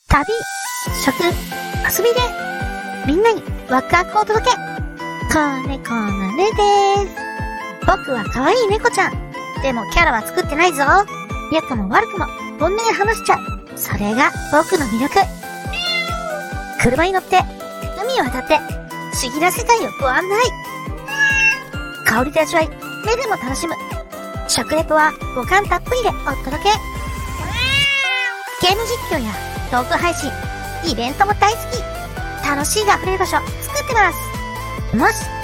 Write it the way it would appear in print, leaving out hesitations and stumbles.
旅、食、遊びで、みんなにワクワクをお届け。子猫のねです。僕は可愛い猫ちゃん。でもキャラは作ってないぞ。良くも悪くも本音で話しちゃう。それが僕の魅力。車に乗って、海を渡って、不思議な世界をご案内。香りで味わい、目でも楽しむ。食レポは五感たっぷりでお届け。ゲーム実況やトーク配信、イベントも大好き。楽しいが溢れる場所作ってます。もし